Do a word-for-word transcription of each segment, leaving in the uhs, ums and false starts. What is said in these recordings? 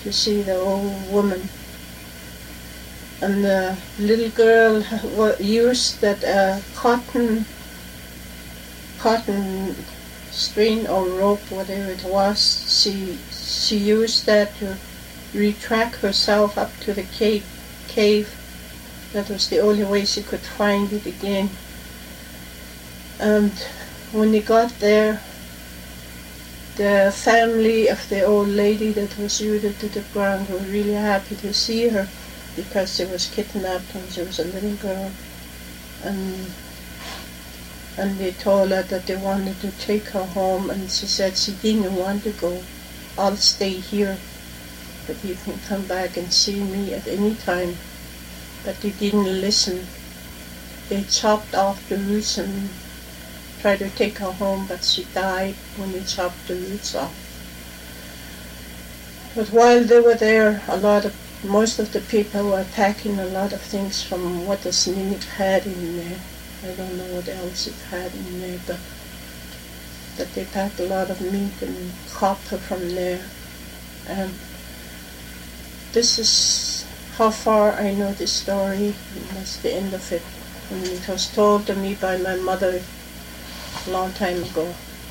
to see the old woman. And the little girl used that uh, cotton, cotton string or rope, whatever it was. She she used that to retract herself up to the cave. Cave. That was the only way she could find it again. And when they got there, the family of the old lady that was rooted to the ground were really happy to see her, because she was kidnapped and she was a little girl. And and they told her that they wanted to take her home, and she said she didn't want to go. I'll stay here, but you can come back and see me at any time. But they didn't listen. They chopped off the roots and tried to take her home, but she died when they chopped the roots off. But while they were there, a lot of most of the people were packing a lot of things from what the Sninik had in there. I don't know what else it had in there, but that they packed a lot of meat and copper from there. And this is how far I know this story, and that's the end of it. And it was told to me by my mother a long time ago.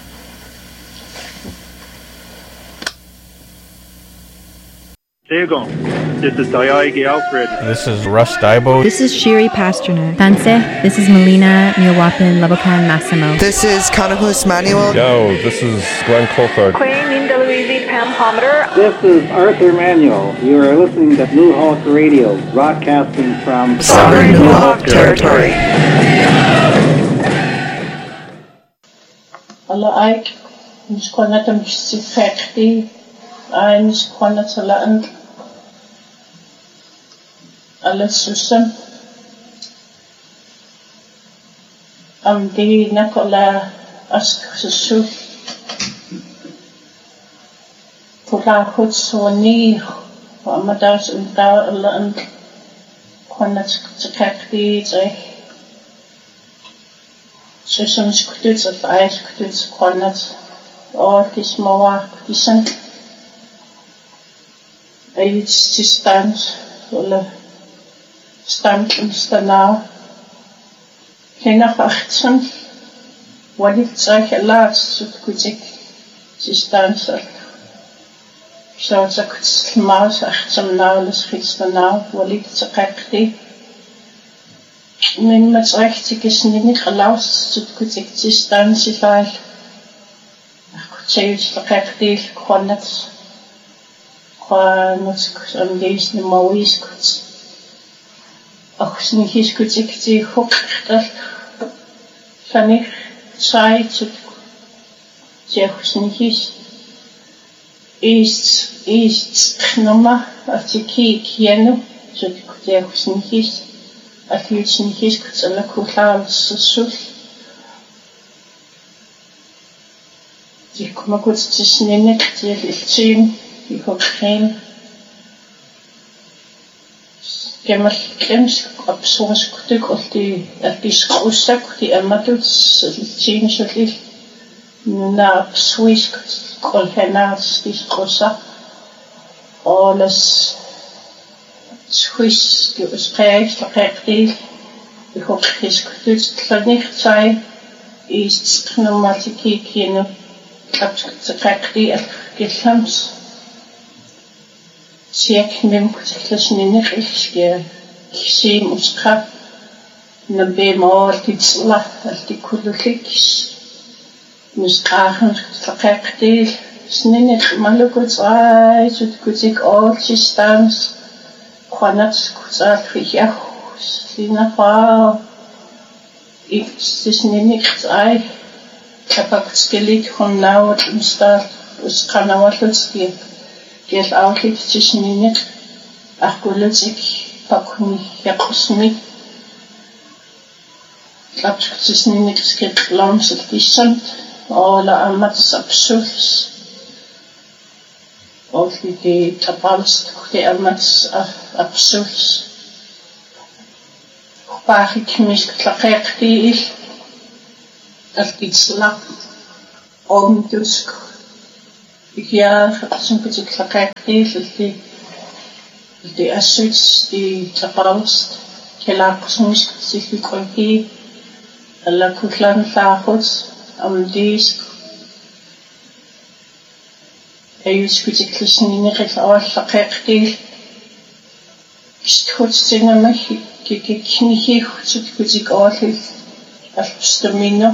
This is Dayagi Alfred. This is Russ Dibo. This is Shiri Pasternak. Tanse. This is Melina Niawapin Labakan Massimo. This is Kanahus Manuel. Yo, this is Glenn Colford. Queen Linda Louise Pam Palmer. This is Arthur Manuel. You are listening to New Hawk Radio, broadcasting from Southern New Hawk Territory. Alla Ike, mis konatam sifekti, ay mis konatalaan. Alla susam. Am di nakola ask susu. Pula hutsoni, wa madas unta alla an konat sifekti zay. Susam skututs of ice skututs konat. Or this mawa kutisant. Ay stands wala. Stand und stanau. Henach achtzehn. Walit zach elat sut kuzik. Sie stands. So it's a kutzl maus achtzehn nau les chitstanau. Walit zakakti. Min met zachtig is niet gelaus sut kuzik. Sie stands sie lai. Ach kutzei zakakti konnet. Kwa nutsk am deis ni mawis kutz. Ach snihis kuzik ti huktal. Fanich tsai zut. Zech snihis. Ist, ist knoma artiki kienu. Zut zech snihis. Afil snihis kutzala kutlal susul. Zech kuma kutz tisninik zech iltsim. I hope geen Gemmer klems op zo'n stuk of die dat die schouwzak die emma doet zien zo lief na Swiss kolhenaars die schouwzak alles Swiss die uitspreekt verkrijgt die ik hoop geen het niet zijn is pneumatie kino ze krijgt die het gelams Siek mem kutlas ninig iske kisim uska na be mor titsla alti kulukis muskahan fakakti sninig malukuts ai sut kutik all systems kwanats kutsal fiya sina pa ik sninig ai kapak skelit hon now instal uskana watutski Geld outlet tisninik achgulutsik pakuni yakusmi Lapsk tisninik skit lams het kisant Ola amats absuls Olti die tapals die amats absuls Pachik misk tlaqeq die Alkitsla Omtusk Ikia som kutsiklaqaaqtiillalli ilti assuits di taqarust kelaaqqusngiskutsilluqulki allakullanlaaqut amdiis ayuskutikllusnineqil awallaqeqtiil kisthutstinamaggi kikiknihiutsut kutik oorlil alpstamino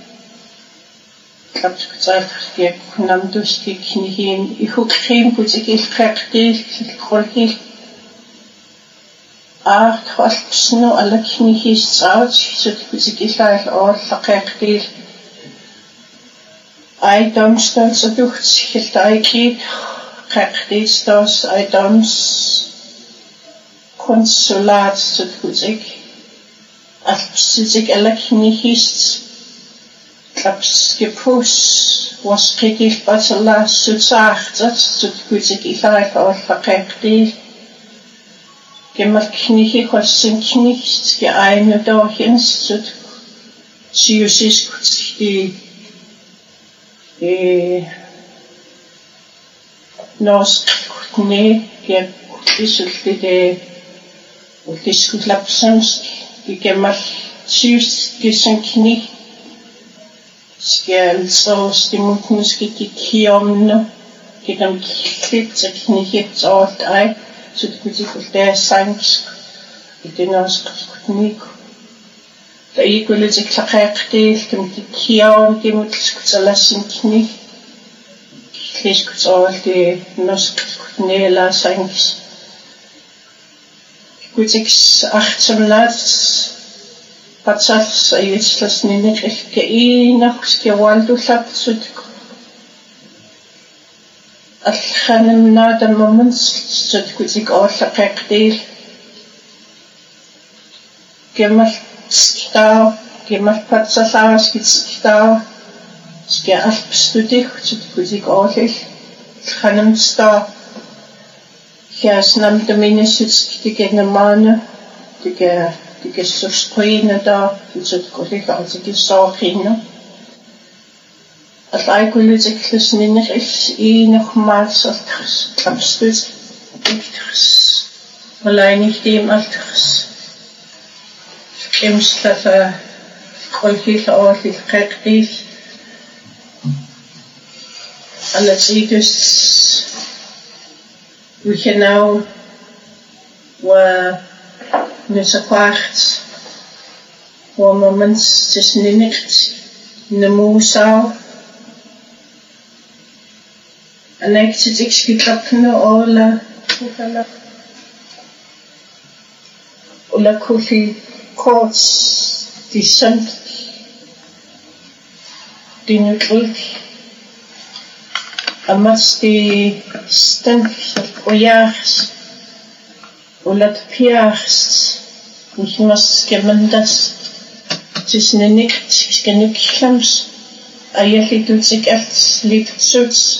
kapskutsaaqkia kunamduski knihiin ihukriim kutikilqeqtiil qulkil aart alpsno allaknihiissaut sut kutikillal oorlaqeqtiil ai domstols aduht hiltaiki qeqtiistos ai doms konsulat sut kutik alpsitik allaknihiist Kapskipus was kritisch batala sutsaachtat sut kutik ilaik oorlaqeqtiil gemalknihi qossin knixt ge ainu dorhins sut siusiskut di eh norsk kutne ge isulti de utiskutlapsams gemal sius gesen kni Skal så stimulnuski kikiomno kidam klitseknihit alt ai så det kunne det sanks i det norske teknik der ikke ville det klaqaqtil dem kiom dem skutalasin kni kliskut alt det norske knela sanks kutix achtemlats Patsas ayutslas nineqil kaiinaq skiwaldullapsut alxanimnaadamamans sut kutik oorlaqeqtiil gemal staa gemal patsalaaskitstaa skia alpstudih sut kutik oorlil xanimstaa kiasnamdaminisut tigenamaana tige Det er så sprøjende der, så det går ikke altid det så fint. At jeg kunne lytte til sådan en en og meget så klapstød, ikke og lege ikke dem alt. Kæmst at gå helt over til rigtigt. Alle tider, vi kan nå, hvor Nusaqaart wa moments tisniniqt namusau anaktit ikskitlapna ola kufala ola kufi courts dissent dinutrik amas di stank oyars Olat piars nicht was gemendas tisnenikt skenuklams ayeli dutsik als litsuts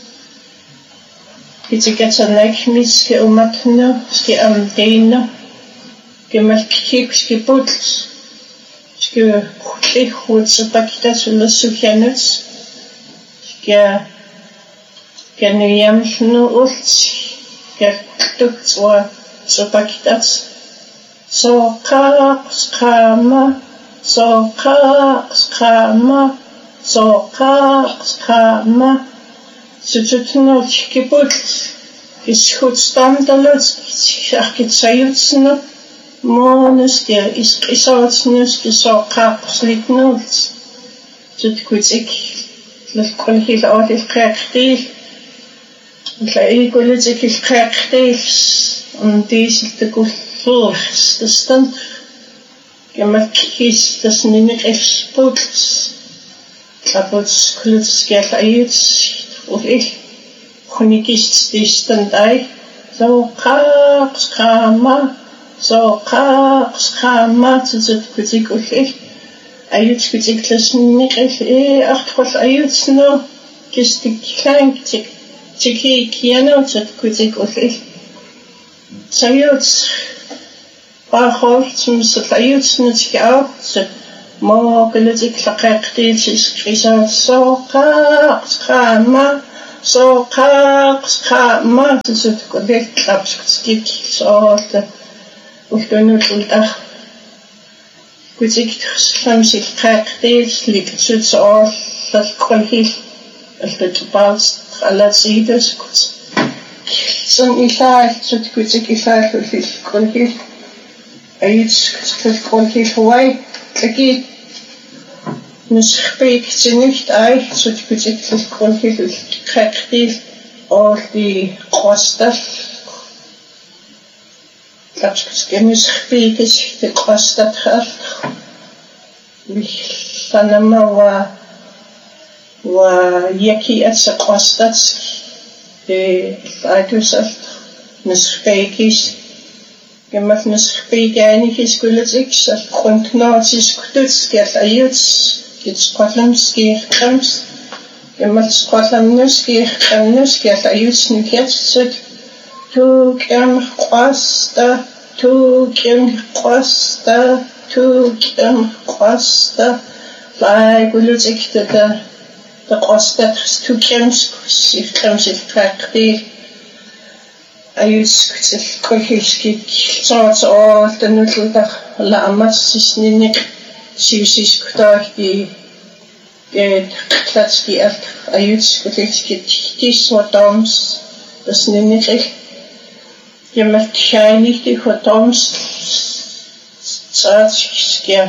Kitsikatsanak miske umatno ske amdeno gemalkik ske buts ske khutli khutsatakita sulasukyanuts ske kenuyamno ult kertuktswa so pakitats so kaks kama so kaks kama so kaks kama so tutno chikibut is goed standalos architsayutsno monus der is isatsnus so kaks litnuts tut kutsik lafkolhil adil qaqtil tla'i kulitik qaqtil und diese der Gefühls, das dann gemacht ist, das nicht exports, aber es klutzt geht jetzt und ich kann nicht das dann da so krass kama so krass kama zu so Kritik und ich eigentlich Kritik das nicht eh acht was jetzt noch ist die klein Tiki Kiano zu Kritik und ich Sayuts, Bachholz, Sayuts, nicht auch, morgen, die Klaqaqtil, ist gesagt, so, Kama, so ka ka ma so ko de kapskik so the uftönutulta kuzik samsil qaqtis liktut so dat kolhil altet paus ala sides so ila so kuzik ila kolhil ayits kolhil huai taki Nusspik nicht ei so kuzik kolhil qaqtis all die kostas Kapskis speak is the cost that her Sanama wa wa yaki at the cost that's the items of Nuspakis. You must Nuspake any his gullets of Quantnotis Kututs get a youths, it's Scotland ski comes. You must Scotland Nuski and Nus get a youths and gets it. Tu kem quasta, tu kem quasta, tu kem quasta. Like we look at the the quasta, tu kem if comes if practically. I use it cohiski, so it's all the little la amas is ninik, Susis Kutaki, get Klatsky at I use it this what doms, the ninik. Je moet schijnig die getomst zaadskja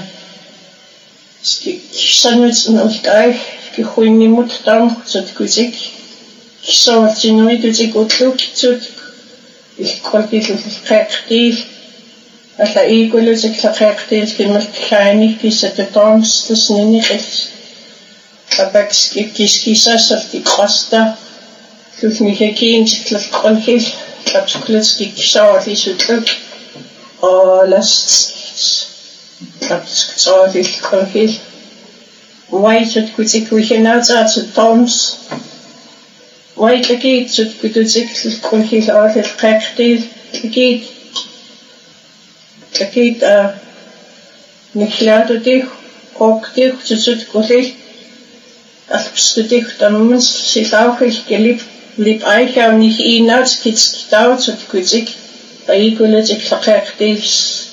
sanwits en ultai gehoini moet dan zat kuzik zo wat je nooit dus ik ook look zat ik kon dit effectief als la ego dus ik effectief je moet schijnig die zat de tomst dus niet echt abek skis kisas of die kosta dus niet gekend het kon heel Kapskulski Ksawati Sutluk or last Kapsawati Kolhil. White at Kutik we can out at the Toms. White the gate at Kutik Kolhil out at Kaktil. The gate the gate uh Niklado Dich, Hawk Dich, the Sut Kolhil. Alpskutik, the moments she's auch geliebt. Lip eicher nicht inaus kitz da zu kuzik bei kulik verkehrs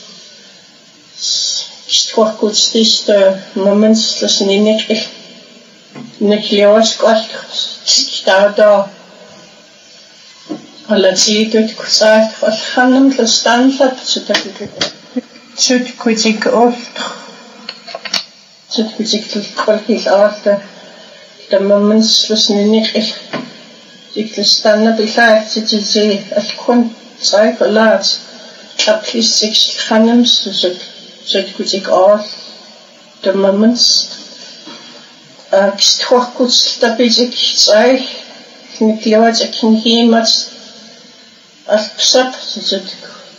ist doch gut ist der moment das nicht ich nicht los Gott da da alles sieht und gesagt was kann das dann zu der zu kuzik oft zu kuzik kulik aus der moment das nicht ich Ik stand op de vijf zitten ze het kon twee verlaat. Op is six grams dus het zit goed ik af de moments. Ik stok goed dat is ik twee. Met jou als ik niet iemand als psap dus het.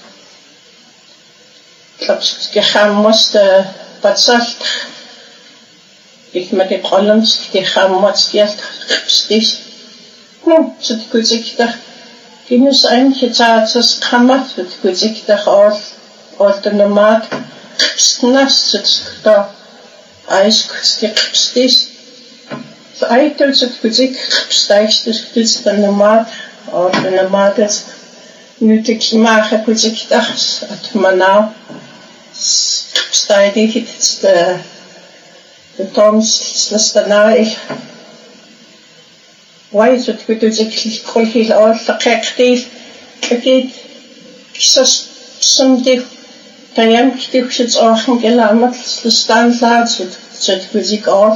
Ik heb gegaan moest patsalt. Ik met de columns die gaan moest geld gestis. No, so the kuzik da. Kinus eigentlich tsaatsas kamat with kuzik da all all the nomad. Snas da. Eis kuzik So I told the kuzik steigst das kuzik the nomad or the nomad is nötig machen kuzik da at manau. Steigig it's the the toms das da nahe. Why is it good to take Kolhil all the Kaktis? Again, someday, Diane Kitchens Orchen Gelamat, the stand lads with such music all.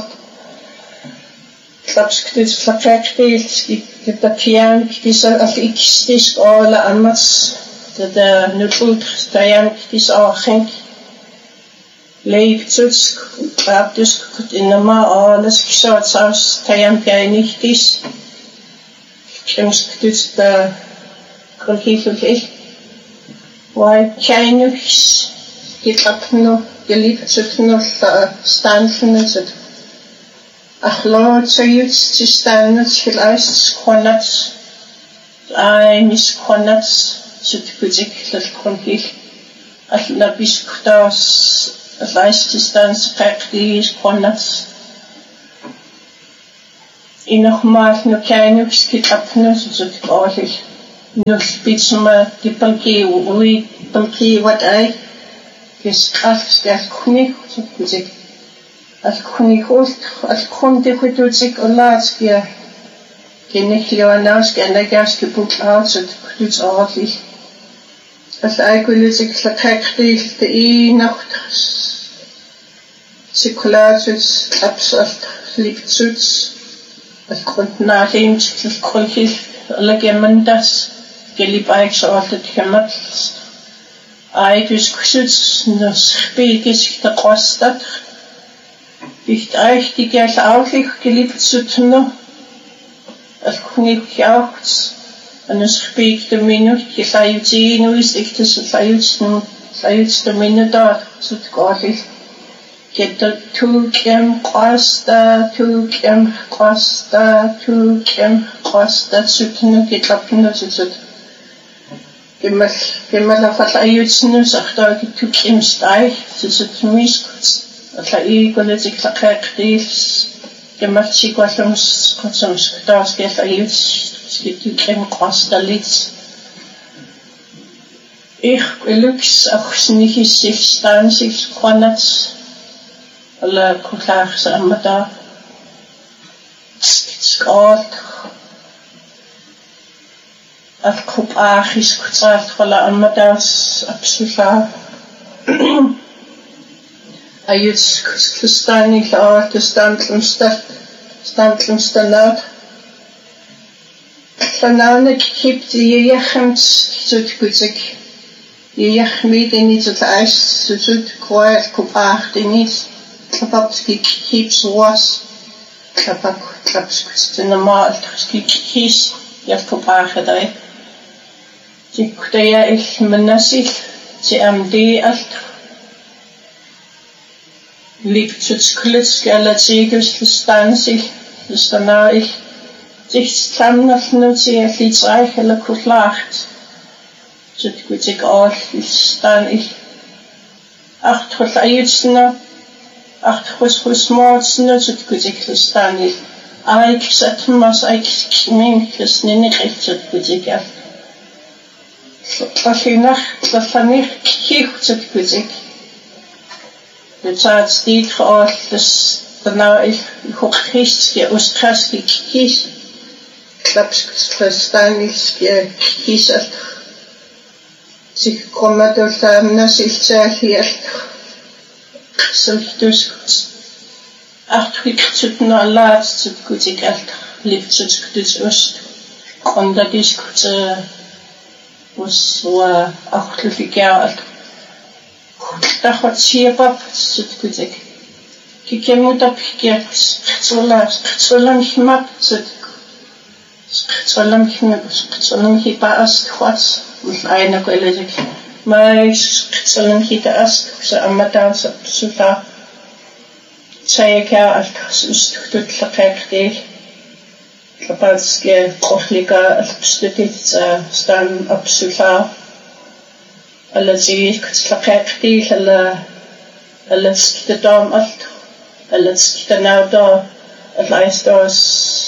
Klapskits for Kaktis, the piano, this of each disc all the amas, the Nutul, Diane Kittis Orchen. Leif Zusk, Baptist, in the Ma, all the shots house, Diane Pianitis. James doet de kolhifel Why Chinese get up no geliebt zit nog staan van het ach Lord so you to stand het geluist konat I mis konat zit kuzik dat kolhif ach na bis kutas het lijst te staan praktisch konat inokmaal no käännüks kitlapnus sut koolil nus pitsuma tipalki ui palki wat ai kes kas kes kuni sut kuzik as kuni host as kunde kutuzik olaskia keneklianaus kenagas kepuk out sut kututs aardig as aikulisik slakakdil te i nacht Sikulatus absalt lipsuts as grundnahimt til kolkil allegemendas gelibaik så alt kemat aitus kusuts nos spikis ta kostat bicht eich die gel auflich gelipsutno as kunik jauts an es spik de minut gesayuti nu is iktes sayuts nu sayuts de minut sut kolkil Get the two kim costa, two kim costa, two kim costa, sutno get up in the sut. Gimmel, gimmel of what I use no sachta get two kim stay, sut miscuts. At la equalitic la cactis, gimmel chiguasums, consums, das get I use, get two kim costa lids. Ich lux auch nicht sich stan sich quanats. Alla kutlach sa amata skot al kup achis kutsart wala amatas absoluta ayuts kustani la te standlumsta standlumsta laat Vanavond kipt je jechemt zut kutsik je jechmid in iets het ijs zut kwijt kup ach in iets Klapapski keeps was Klapak klapskus in the malt keeps Jaf kopage dai Die kudaya ich menasil Die M D alt Liep zuts klits Gala zegels Lustansil Lustana ich Zich stamnaf nu Zie liets reich Alla kutlacht Zut kutik al Lustan ich Acht hol ayutsna Acht chus chus moats nu zut kutik lustani. Aik sat mas aik kminklis ninig ich zut kutik af. Tlafinach, tlafanich kich zut kutik. De zaad stiet geoord, dus daarna ik hoog christje oostkraski kich. Klapskus lustani ske kich alt. Zich komma door tamna siltsa hier. Sultus acht wikzut na laat zut kutik alt lift zut kutis ost konda dis kut was wa acht lifiker alt da hat siepap zut kutik kikemut ap kiket zola zolam himap zut zolam himap zolam hipa ast khwats mit einer kollezik Mais zolang hita ast sa amata sa suta Tsayaka alt stutut lakakti Kapatske kohlika alt stutit sa stan absuta Alla zi lakakti alla alla skita dam alt alla skita nauda alla istos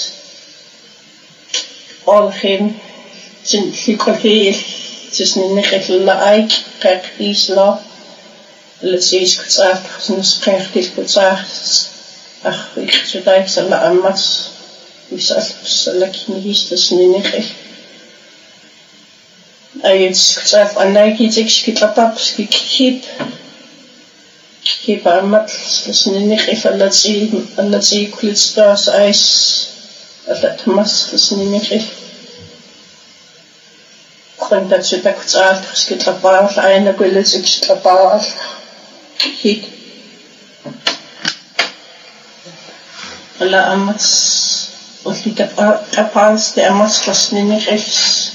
all him sin hikolhi Tis ninig ek la aik kak is la. Let zees kutsaat, sinus kak is kutsaat. Ach, ik zit aik sa la amas. Is al sa la kinigis tis ninig ek. Ayuts kutsaat anay kitik skitapap skikip. Kip amat tis ninig ek ala zi ala zi kulitstas ais. Ala tamas tis ninig ek. Dat ze dat goed uit geschiedrapaal, eindelijk willen ze geschiedраpaal. Hik. Alla amas, of die rapaals, de amas was niet rechts.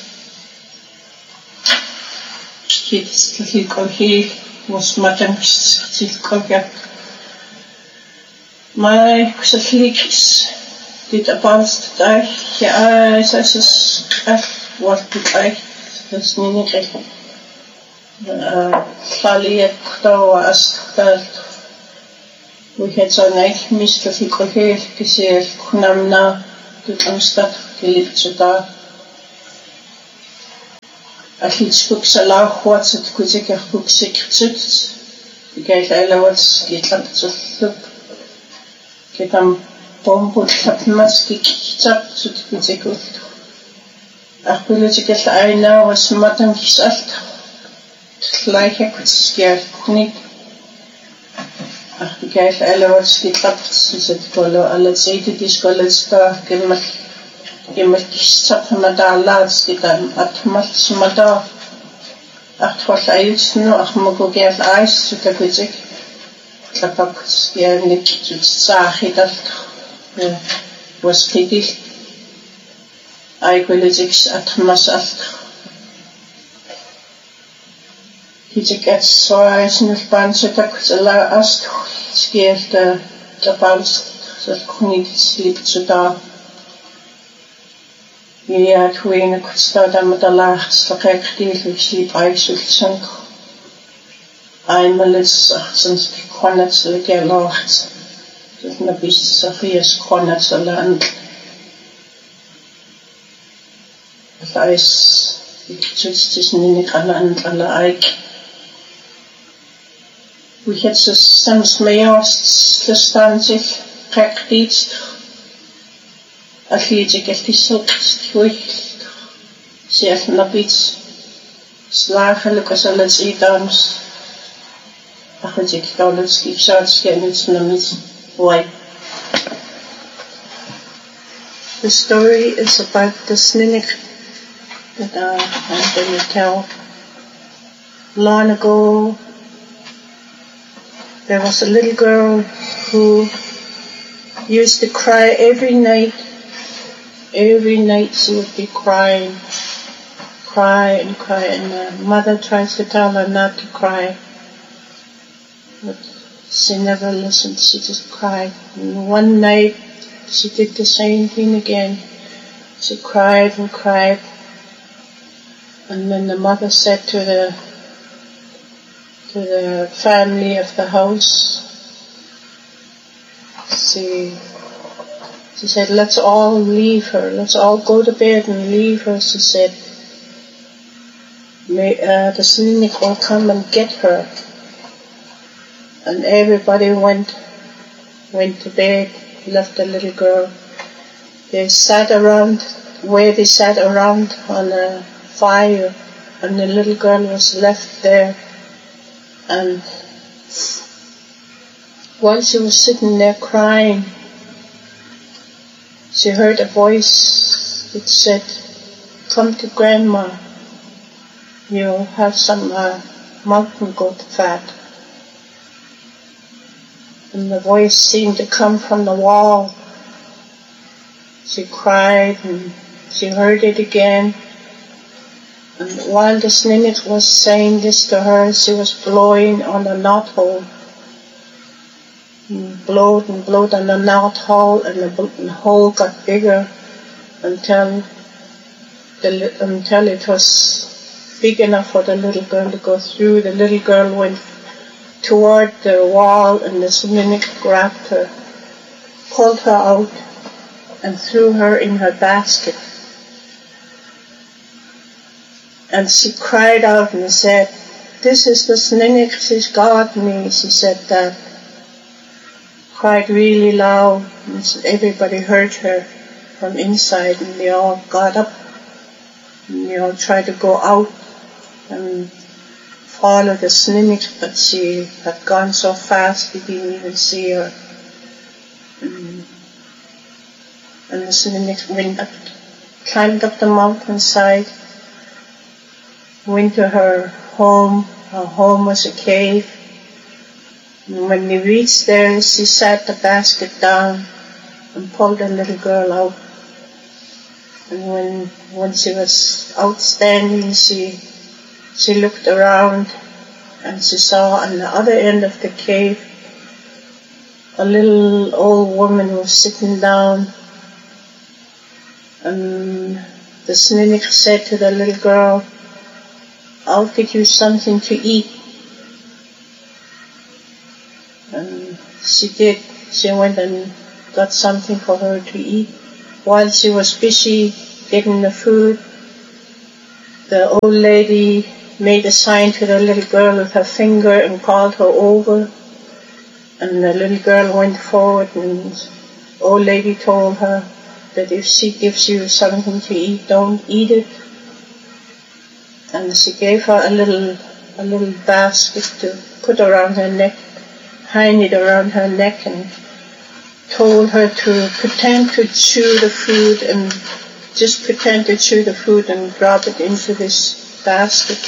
Hik is het heel kolheel, was madam geschied kolheel. Maar ik zeg liekjes, dit apaals te dag, ja, ze is echt wat het echt. Dat is niet echt. Fali kto as dat. We het zo neig mistel ik heel gezegd knamna tutangstad kilipsuta аллитикуксалаархуатсут кутикерпуксикртут икаалаалаватс китлартуллуп китам помпуллапмас кикитартут кутикуллу арпулутикалла айнаавас матан кисалт тлайхакутскиарник арпикаалаалаватс китлартуллусат коло аллатсиититисколлста киммал иммаккиссапнатаалаас китам атмалсмата артваллааютсну армакукиал аиссутакутик тлапакс яник тутсаахиталт воскидил айколитикс атмасалт хитикатс соаиснул пансутаксала аст скиэлта тапалс салкунитс липцута Ja, ik weet niet, ik sta daar met de laagste gekregen, ik eigenlijk einmal is achtzens kon het zo gelacht. Dat is een beetje zo veel kon het zo lang. Dat is, ik het is niet aan het alle eik. We het zo soms mee als de stand zich gekregen. Alliitik altissuqtiuik sialnapit slaagalukasallats idams ahutik kaulutski saatskianitsnamit wai. The story is about the sninnik that uh, I'm going to tell. Long ago, there was a little girl who used to cry every night. Every night she would be crying, cry and cry, and her mother tries to tell her not to cry, but she never listened, she just cried. And one night she did the same thing again. She cried and cried, and then the mother said to the to the family of the house, she She said, let's all leave her. Let's all go to bed and leave her. She said, May, uh, the Sninnik will come and get her. And everybody went, went to bed, left the little girl. They sat around, where they sat around on a fire, and the little girl was left there. And while she was sitting there crying, she heard a voice that said, come to Grandma, you'll have some uh, mountain goat fat. And the voice seemed to come from the wall. She cried and she heard it again. And while the Sninnik was saying this to her, she was blowing on the knothole. And blowed and blowed on the knot hole, and the hole got bigger until the until it was big enough for the little girl to go through. The little girl went toward the wall, and the Sninnik grabbed her, pulled her out, and threw her in her basket. And she cried out and said, "This is the Sninnik, she's got me." She said that. Cried really loud, and everybody heard her from inside, and they all got up, and they all tried to go out and follow the Sninnik, but she had gone so fast they didn't even see her. And, and the Sninnik went up, climbed up the mountainside, went to her home. Her home was a cave. And when they reached there, she sat the basket down and pulled the little girl out. And when when she was outstanding, she she looked around and she saw on the other end of the cave a little old woman was sitting down. And the Sninnik said to the little girl, "I'll get you something to eat." And she did. She went and got something for her to eat. while she was busy getting the food, the old lady made a sign to the little girl with her finger and called her over. And the little girl went forward, and the old lady told her that if she gives you something to eat, don't eat it. And she gave her a little a little basket to put around her neck, hang it around her neck, and told her to pretend to chew the food and just pretend to chew the food and drop it into this basket.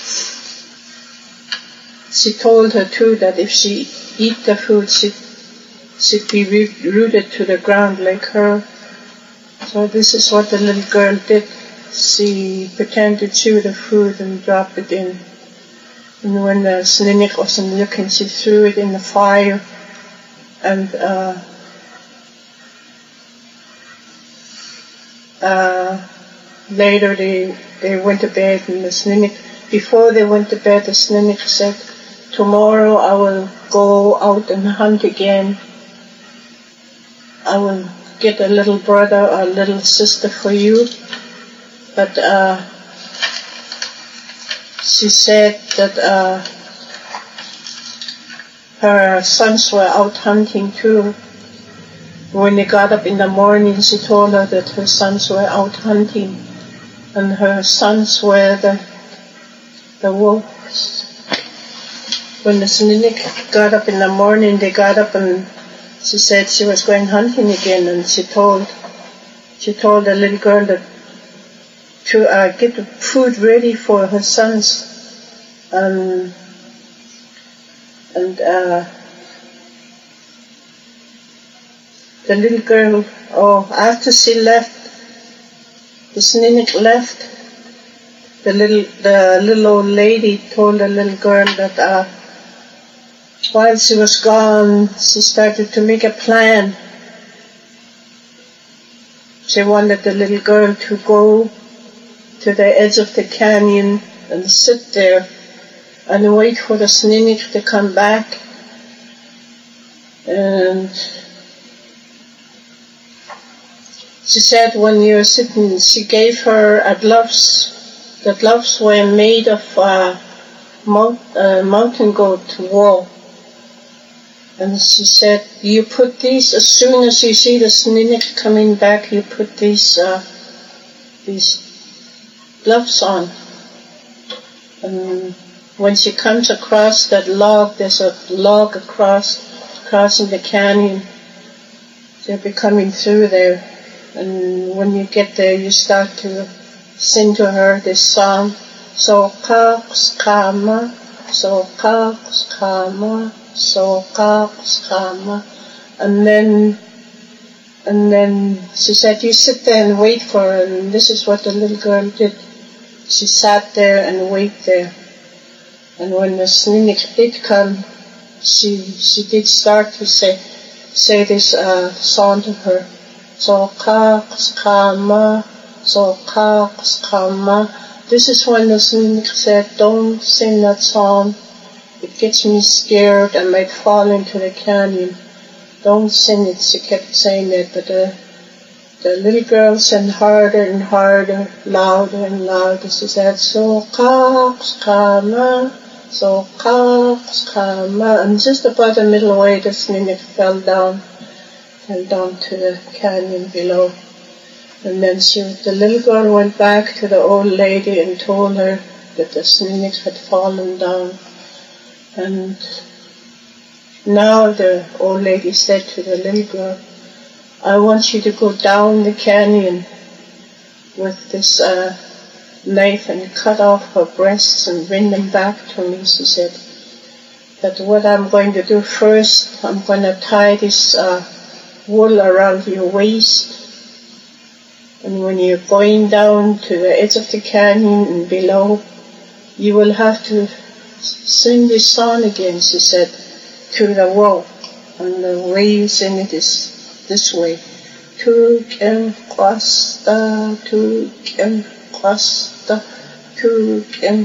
She told her too that if she eat the food, she'd, she'd be rooted to the ground like her. So this is what the little girl did. She pretended to chew the food and drop it in. And when the Snuneyk wasn't looking, she threw it in the fire. And uh, uh, later they they went to bed, and the Snuneyk, before they went to bed, the Snuneyk said, tomorrow I will go out and hunt again. I will get a little brother or a little sister for you. But uh, she said that uh, her sons were out hunting too. When they got up in the morning, she told her that her sons were out hunting, and her sons were the the wolves. When the Snuneyk got up in the morning, they got up and she said she was going hunting again, and she told she told the little girl that to uh, get the food ready for her sons, um, and uh, the little girl, oh, after she left, the Snuneyk left, the little the little old lady told the little girl that uh, while she was gone, she started to make a plan. She wanted the little girl to go to the edge of the canyon and sit there and wait for the Snuneyk to come back. And she said when you're sitting, she gave her a gloves. The gloves were made of uh, mount, uh, mountain goat wool. And she said, you put these, as soon as you see the Snuneyk coming back, you put these uh, these gloves on. And when she comes across that log, there's a log across, crossing the canyon. They'll be coming through there. And when you get there, you start to sing to her this song. So kaks kama, so kaks kama, so kaks kama. And then, and then she said, you sit there and wait for her. And this is what the little girl did. She sat there and waited there. And when the Snuneyk did come, she she did start to say say this uh, song to her. So kaks kama, so kaks kama. This is when the Snuneyk said, don't sing that song. It gets me scared. I might fall into the canyon. Don't sing it. She kept saying that, but the the little girl sang harder and harder, louder and louder. She said, so kaks kama, so kaks kama. And just about the middle way, the Snuneyk fell down, fell down to the canyon below. And then she, the little girl went back to the old lady and told her that the Snuneyk had fallen down. And now the old lady said to the little girl, I want you to go down the canyon with this uh, knife and cut off her breasts and bring them back to me. She said that what I'm going to do first, I'm going to tie this uh, wool around your waist. And when you're going down to the edge of the canyon and below, you will have to sing this song again, she said, to the wall. And the way you sing it is this way. Tuken kwasta, tuken kwasta, tuken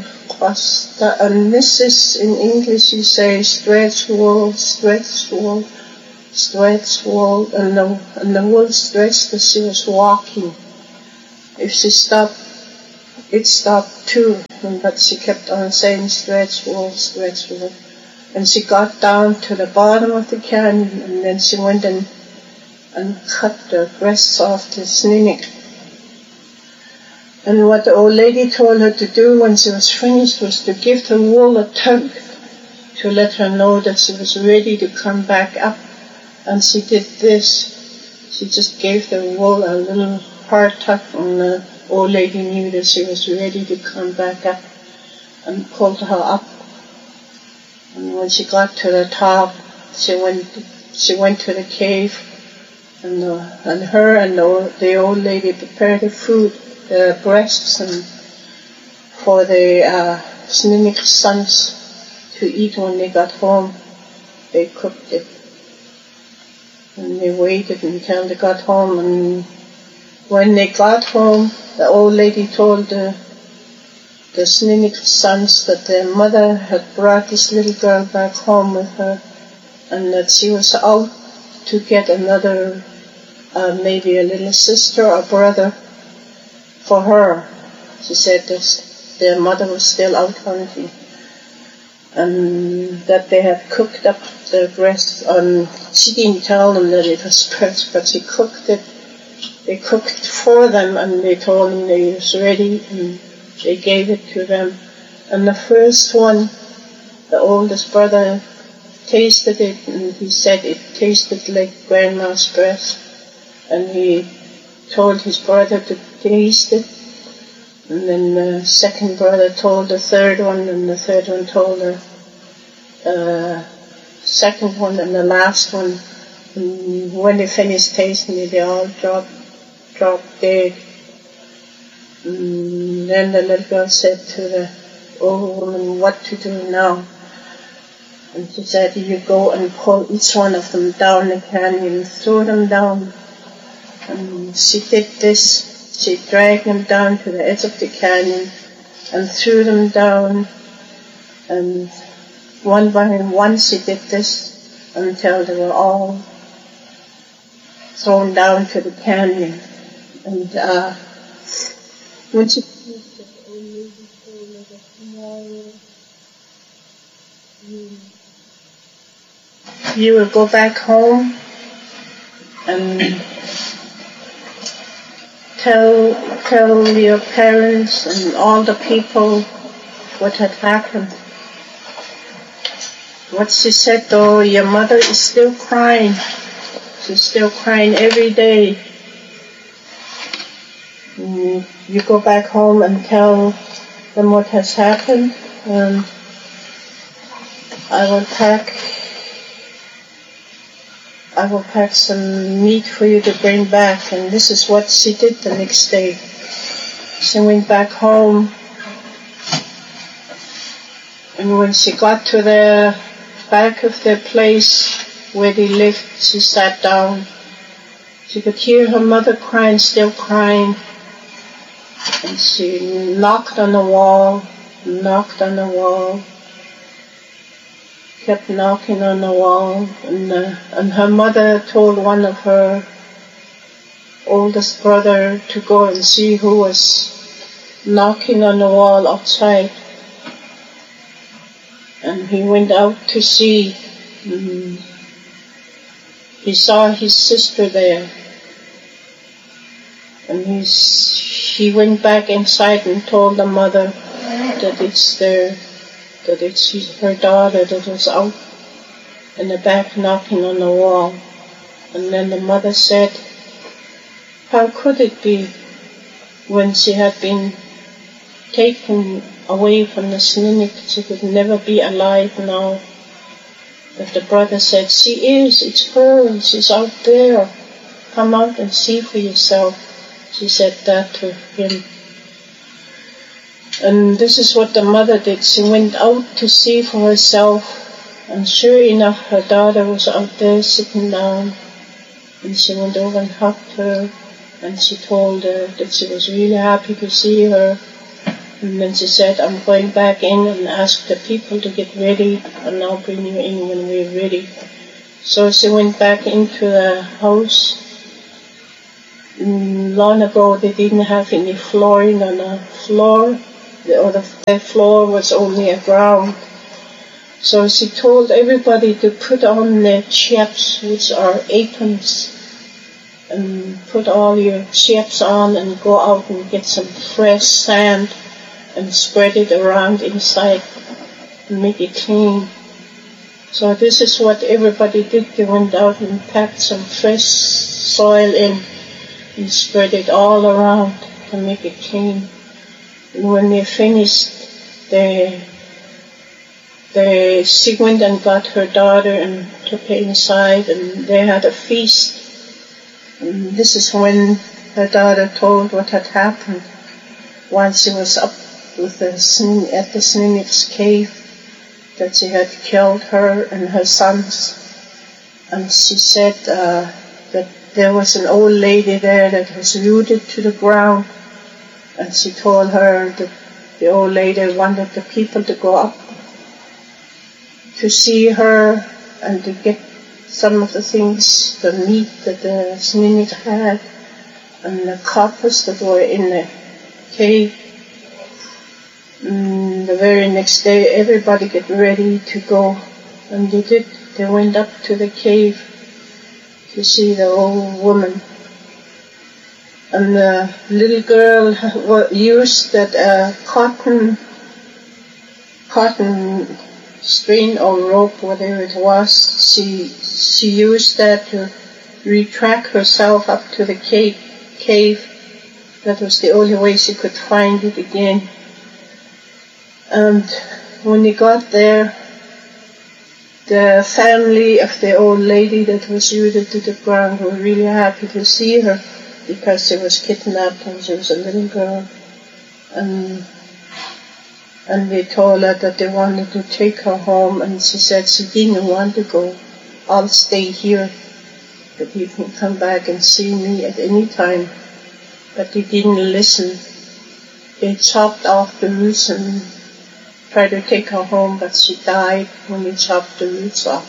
kwasta. And this is, in English you say, stretch wool, stretch wool, stretched wool, and the, and the wool stretched as she was walking. If she stopped, it stopped too, but she kept on saying stretch wool, stretch wool. And she got down to the bottom of the canyon, and then she went and, and cut the breasts off the sninik. And what the old lady told her to do when she was finished was to give the wool a tug to let her know that she was ready to come back up. And she did this. She just gave the wool a little hard tug, and the old lady knew that she was ready to come back up, and pulled her up. And when she got to the top, she went she went to the cave, and, uh, and her and the old, the old lady prepared the food, the breasts, and for the uh, Sninik sons to eat when they got home. They cooked it. And they waited until they got home, and when they got home, the old lady told the the Sninik sons that their mother had brought this little girl back home with her, and that she was out to get another, uh, maybe a little sister or brother for her. She said that their mother was still out hunting, and that they had cooked up the breast. Um, she didn't tell them that it was breast, but she cooked it. They cooked for them, and they told them they was ready, and they gave it to them. And the first one, the oldest brother, tasted it, and he said it tasted like grandma's breast. And he told his brother to taste it. And then the second brother told the third one, and the third one told the uh, second one, and the last one. And when they finished tasting it, they all dropped, dropped dead. And then the little girl said to the old woman what to do now. And she said, you go and pull each one of them down the canyon, throw them down. And she did this. She dragged them down to the edge of the canyon and threw them down. And one by one she did this until they were all thrown down to the canyon. And uh, when she finished, the old lady told her that tomorrow you, you will go back home and tell tell your parents and all the people what had happened. What she said though, your mother is still crying. She's still crying every day. And you go back home and tell them what has happened. And I will pack I will pack some meat for you to bring back. And this is what she did the next day. She went back home, and when she got to the back of the place where they lived, she sat down. She could hear her mother crying, still crying. And she knocked on the wall, knocked on the wall, kept knocking on the wall. And, uh, and her mother told one of her oldest brother to go and see who was knocking on the wall outside. And he went out to see. And he saw his sister there. And he's, he went back inside and told the mother that it's their, that it's her daughter that was out in the back knocking on the wall. And then the mother said, how could it be when she had been taken away from the Sninik, she could never be alive now? But the brother said, she is, it's her, she's out there. Come out and see for yourself. She said that to him. And this is what the mother did. She went out to see for herself, and sure enough, her daughter was out there sitting down. And she went over and hugged her, and she told her that she was really happy to see her. And then she said, I'm going back in and ask the people to get ready, and I'll bring you in when we're ready. So she went back into the house. Long ago they didn't have any flooring on the floor, or the, the floor was only a ground. So she told everybody to put on their chaps, which are aprons, and put all your chaps on and go out and get some fresh sand and spread it around inside and make it clean. So this is what everybody did. They went out and packed some fresh soil in and spread it all around to make it clean. And when they finished, they, they, she went and got her daughter and took her inside, and they had a feast. And this is when her daughter told what had happened while she was up with the, at the Snimic's cave, that she had killed her and her sons. And she said uh, that there was an old lady there that was rooted to the ground, and she told her that the old lady wanted the people to go up to see her and to get some of the things, the meat that the Snimik had and the coppers that were in the cave. Mm, the very next day everybody get ready to go, and they did. They went up to the cave to see the old woman. And the little girl used that uh, cotton, cotton string or rope, whatever it was. She she used that to retract herself up to the cave. Cave. That was the only way she could find it again. And when they got there, the family of the old lady that was rooted to the ground were really happy to see her, because she was kidnapped and she was a little girl. And, and they told her that they wanted to take her home, and she said she didn't want to go. I'll stay here, but you can come back and see me at any time. But they didn't listen. They chopped off the roots and tried to take her home, but she died when they chopped the roots off.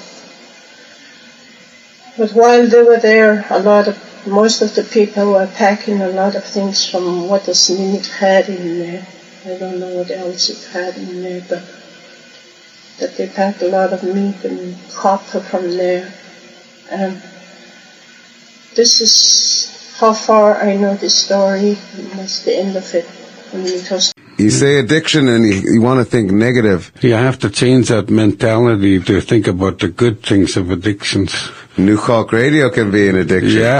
But while they were there, a lot of, most of the people were packing a lot of things from what the Snimik had in there. I don't know what else it had in there, but that they packed a lot of meat and copper from there. And this is how far I know the story, and that's the end of it. I mean, it was You say addiction and you, you want to think negative. You have to change that mentality to think about the good things of addictions. New Hawk Radio can be an addiction. Yeah.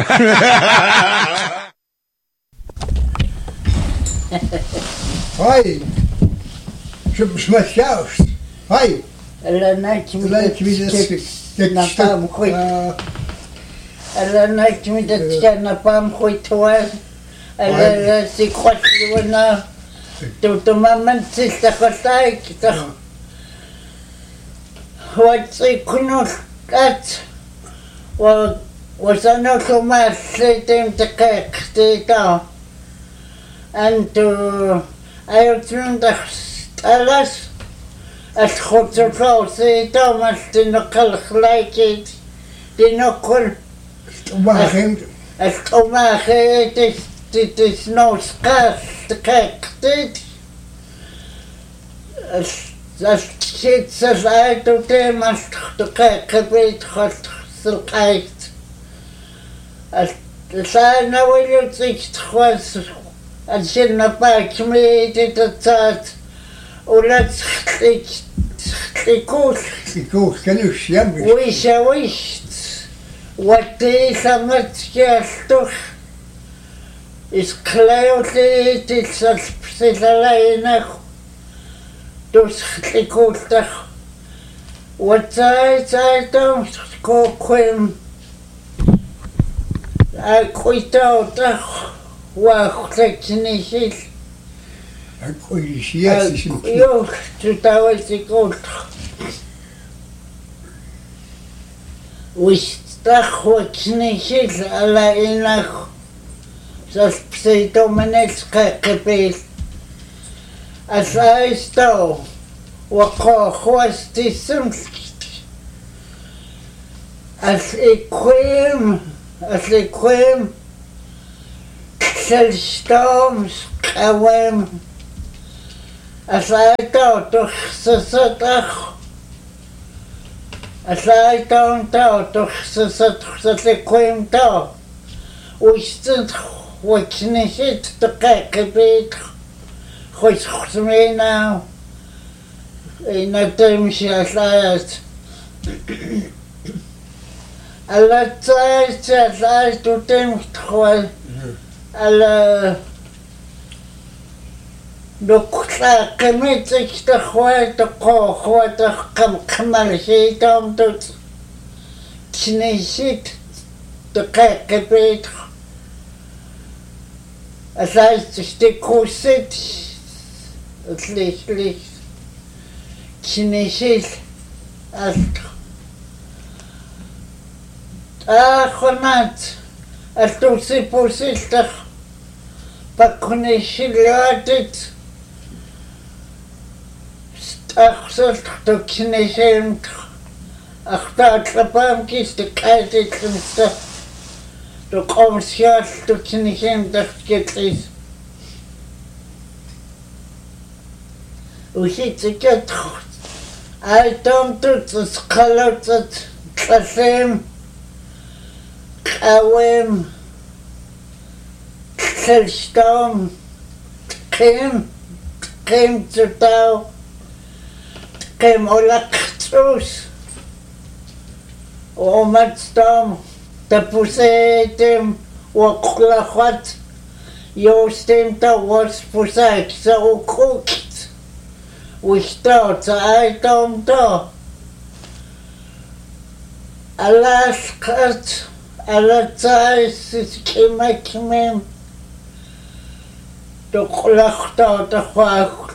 Hoi. Some smash Hoi. Alla night we Like we just get na pam khoi. Alla night we just na pam khoi toa. Alla si khot na to to maman sister khotai kita. What's it kuno kat? Wa was ano so much them to cake to and to I turned the alas as goed zo zo ze Thomas de nokal gelijk het de nokal maar geen as Thomas het is dit is no skas te kijk dit as as shit says I to them as to kijk gebreid gaat zo kijkt as de zijn nou wil zich was als je naar buiten mee dit het ولا تخليك تخليكوش تخليكوش كانوا الشام ويشا ويشت واتي سمت كاستوش اسكلايو تي تسال بسيطلاينك دوس تخليكوش تخ واتاي تاي توم تخليكو كويم اكويتاو تخ واخليكني شيل Yo, tu estaba ese corto. Está Joaquín a la enajo. Sas pseito manetska kepel. Asa esto. Wako hoasti sumskit. As ik kwam, as ik kwam, zelfstoms kwam, as ik daar toch zat, as ik daar toch zat, dat ik kwam daar, wist het, wat niet het te kijken beter, goed goed mee nou, en dat is het. Alla tijd, alla doet hem gewoon, alla dokter met zich te gewoon te koken, te kamkamel zitten tot knizit te kijken beter. Als hij de koos zit, het licht licht, knizit als Ah, Ronat, als tu se posistas pa conhecilhatet, stachsas tu kinesemt, achtatlapam kis te kaitetlemsta, tu komsias tu kinesemt achtketlis. Uhitsiket, aitom tu skalotat klasem, Kwam, zelfstom, kwam, kwam totaal, kwam olaktus, omatstom, tapusetem, wakulachwat, jostem ta was pusak, sa ukukit, wishtot, sa aitom to, alaskat, alla tijd is kimakimem. De klachten te wacht.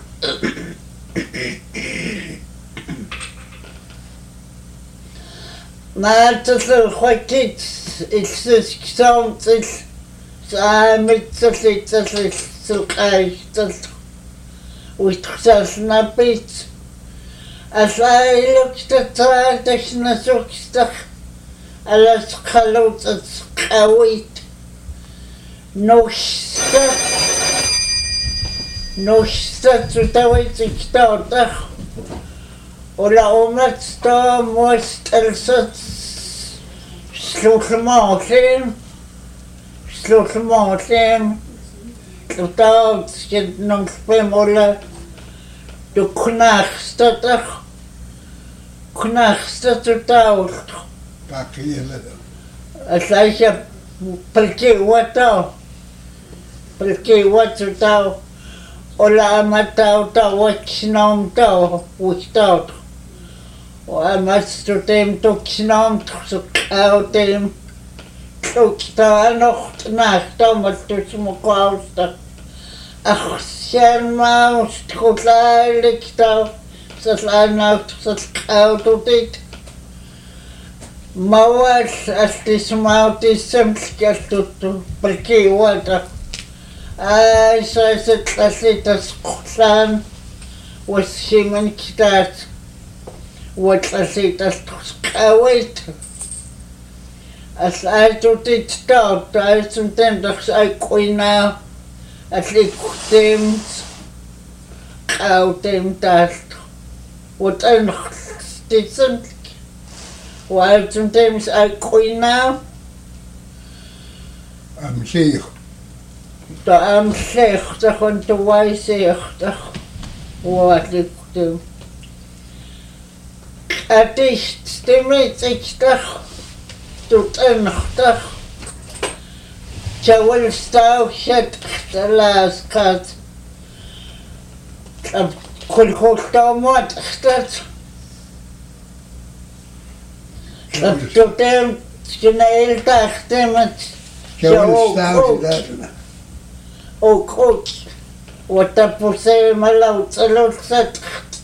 Maar het is een goed iets. Het is gezond. Het is samen te zitten. Het is zo krijgt. Het is snap iets. Als hij lukt de tijd is naar zoekstag. Alles gelukt het kawit. Nog stad. Nog stad zo dat weet ik toch. Ola omat sta moest elzat. Slotmaten. Slotmaten. Totaal zit nog spem ola. De knagste toch. Knagste totaal. Als je perché wat perché wat tau ola matau tau wat nam tau wat tau o mas to tem to knam to kau tem to sta nog nacht dan wat to smo kausta ach sen ma skotlaik tau sat la nacht sat kau to dit Mauas as this autism to perché water. I saw it as it as son was human that what as it as wait. As I took it start, I sometimes I could now at least them out them that what I didn't. While sometimes I queen now. I'm sick. I'm sick, I want to why sick. What ik doe. Het is stemmingsdag. Tot een dag. Zo wil staan zet de laatste kat. Ik kon goed staan wat dat. Dat tot hem zijn hele dag met zo goed. Ook goed. Wat dat voor zijn maar laat ze laat zet.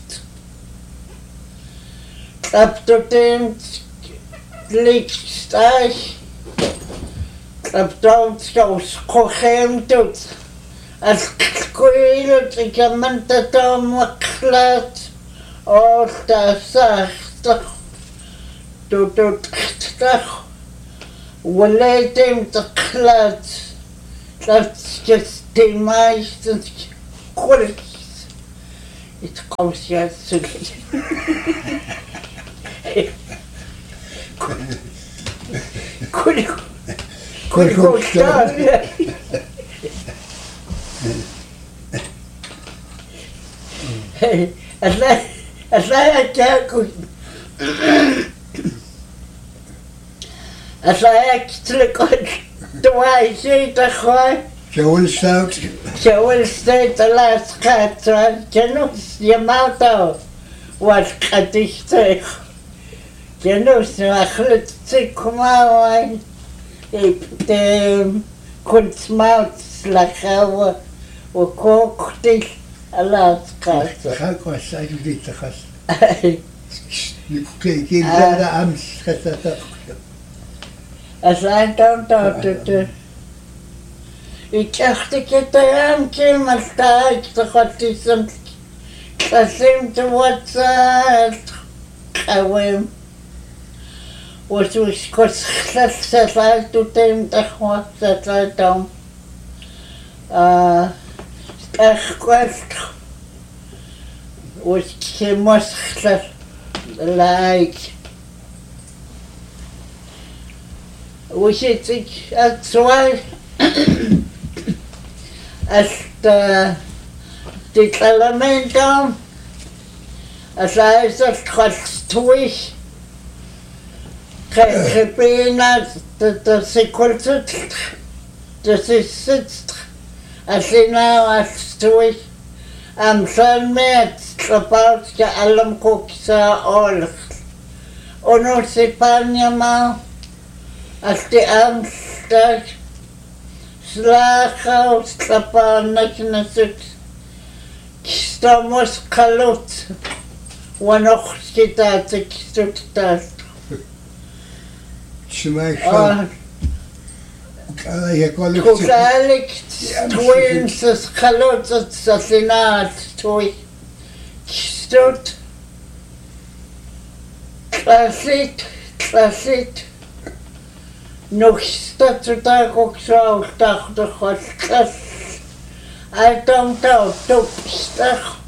Dat tot hem lichtstaag. Dat dan zo schoon doet. Als kwijt ik heb mijn tatam geklaard. Oh, dat zacht. du du tach wale dem taklat that's just the meistens kurz it comes ja zu kurz kurz kurz hey Allah Allah taku Allah tlikod dwai shit khoy Joel Stout Joel Stout the last cat genus yamato what kadich genus achlet tsikma the kunstmaut slakawa o kokti Alaska. How was I to get the house? You can't get the arms. As I don't know to ik dacht ik het aan keer sta ik toch wat is een klasim te wat gewoon was was kort gezet uit tot hem te gewoon dat uit dan ah echt kwart was je moest gezet like was het ik het zwaar als de dit element dan als hij het gestoord gebena dat dat se konzert dat is zit als hij nou als stoord am son met gebaut ja allem koksa oorlog ono se panja ma als die amstag Slacha slapa naknasut Stamos kalot Wanoch kitat kitat Shmaisha Kukalik twins as kalot at sasinat toy Stut Klasit klasit nog staat er daar ook zo dag de godklas. Hij dan dat top stag.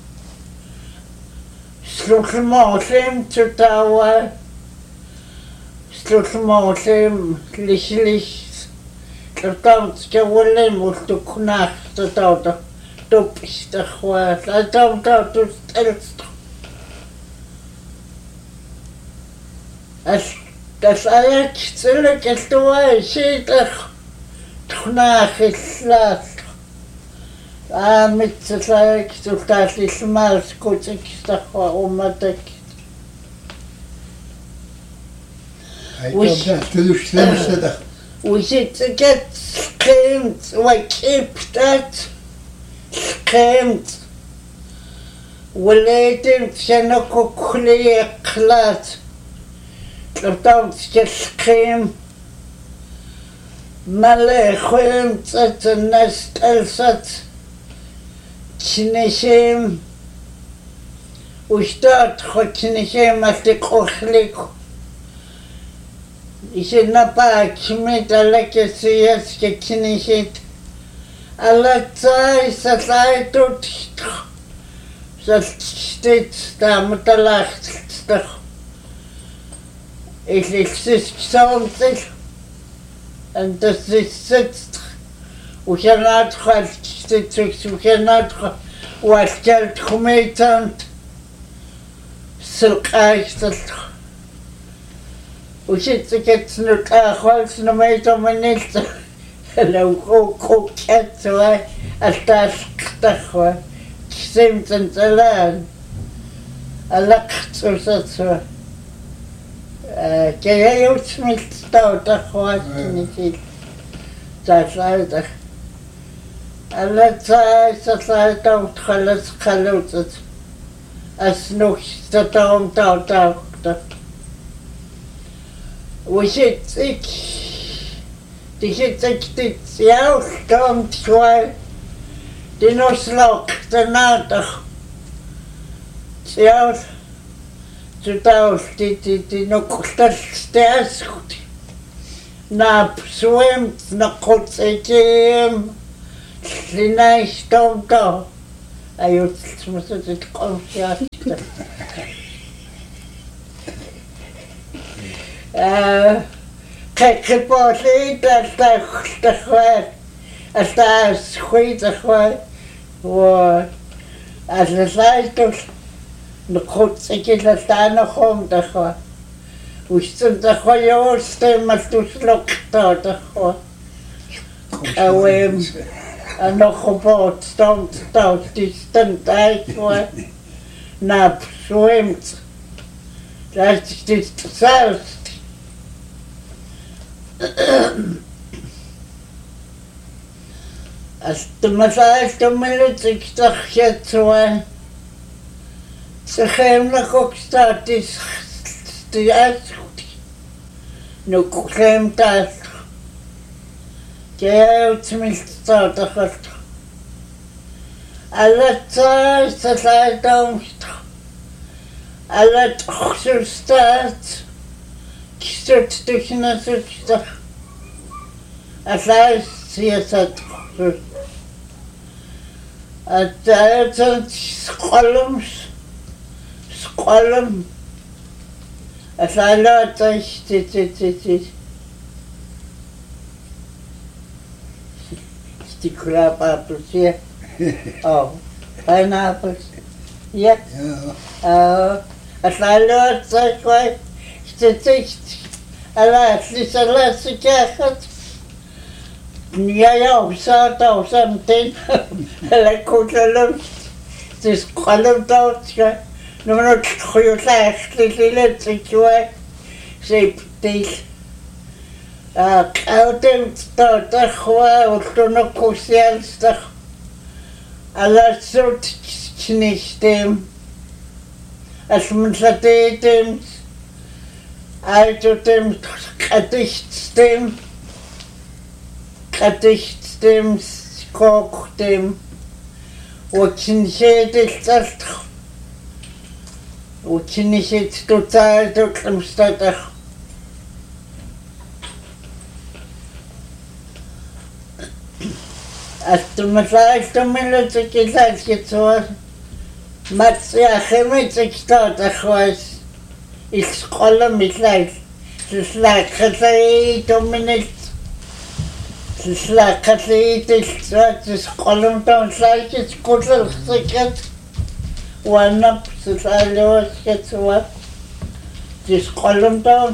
Sloeg moslim te touwen. Sloeg moslim licht. Dat dan gewoon moest de knaag te touwen. Top stag was. Hij dan dat dus elst. Als Das ayat zurück ist du weißt doch nach Islam. Ah mit zurück zu das ist mal kurz ich doch warum das. Ich dachte du stimmst da. We zit get screamed we keep that screamed we let him shenoko clear clat. Don't just scream. Male khum tsat nest elsat. Chinishim. Ustat khochinishim atikokhlik. Ishna pa kimit alakesias ke chinishit. Alatsai satsai tut. Sat stit stamtalacht stach. Ich exist something and das ist sitzt we cannot have stitches we cannot what can committant silk eyes we should get no holes no matter minute hello go go cat so I start to seems and the land I look so so que eu smilta outra coisa nesse da saída ela sai sai tão calas calusas as nog tão tão tão hoje ik die zit ik dit jou komt gewoon die nog slok de nadag jou Tutaulti ti nukultalsteaskuti. Nap swim nakutsekim. Linaistomto. Ayut smusutit konfiasta. Uh, Kekipoli dat dat gewoon als daar schiet gewoon waar als het lijkt toch de goed ik dat daar nog om te gaan hoe stond dat gewoon jouw stem maar toen slok dat gewoon en en nog gebouwd stond dat die stond uit voor naar zwemt dat is dit zelfs als de mevrouw de minuut ik dacht je zo ze geven nog ook staat is die uitzoekt nu geven dat je tenminste staat er gaat alle tijd dat hij dan alle toch zo staat Kistert tussen de zuster. Als hij ziet het goed. Het is een scholms. Scholm. Als hij laat is dit, dit, dit, dit. Die kraapappels hier. Oh, pijnappels. Ja. Oh, als hij laat is, Dit Alas, is alas ik echt. Ja, ja, zo toch something. Lekker lucht. Het is kalm dood. Nu moet ik goed zeggen, die laatste keer. Zeep dit. Ik houd hem tot de gewoon, toen ik koosjelstig. Alles zoet niet hem. Als men dat deed hem. Uit dem Gedichtstem, Gedichtstem, Kochtem, очень das, очень jetzt total durchgemstert. Als du mir sagst, du mir Leute gesagt jetzt was, Mats ja chemit ich dort, ich weiß. Ich scrolle mich leicht. Es lag gesagt, Dominik. Es lag gesagt, ich sage, es scrolle mich dann leicht, es kuschelt sich jetzt. Und ab, es ist alles jetzt was. Es scrolle mich dann.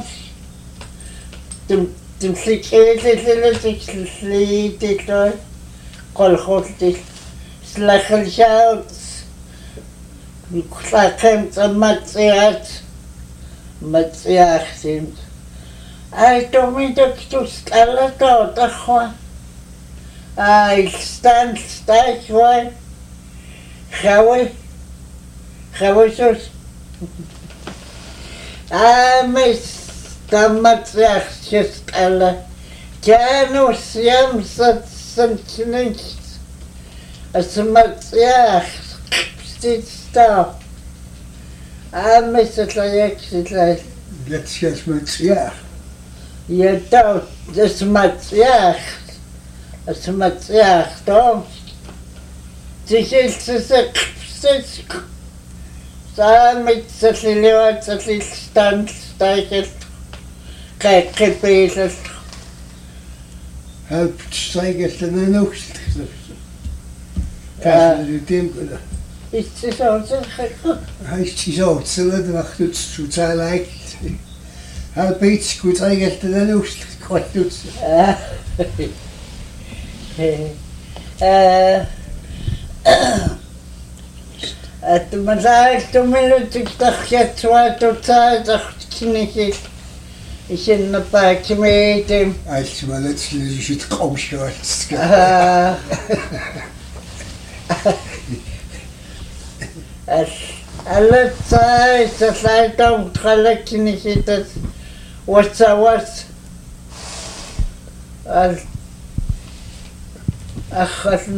Dem Flick ist es, ich liebe dich da. Kolchot dich. Es lächelt sich aus. Ich sage, es ist Matziat. Matziach sind. Ay, Dominik, du stelle da, da gewoon. Ay, ik sta, sta, gewoon. Gauwe. Gauwe zo. Ay, mis, da Matziach je stelle. Janus, jam, zat, zat, niks. Als Matziach, steht da. Ah, Mister Trajek zit lijst. Dat is Matziach. Je dood, dat is Matziach. Dat is Matziach, toch? Het is iets te zeggen. Samen met z'n leeuwen, z'n stand, stijgend. Kijk, gebezigd. Help stijgend en een oogst. Kijk, dat is het Is het zo zeggen? Hij is zo, het zullen wacht het zo zijn lijkt. Help iets goed eigenlijk te doen oogst. Wat doet ze? Het maar zei toen minuten ik dacht je twee tot twee dacht ik niet. Ik in een pakje met hem. Als je maar net zo is het kom schort. Alle tijd, dat hij dan gelijk niet zit, dat wat zo was. Ach,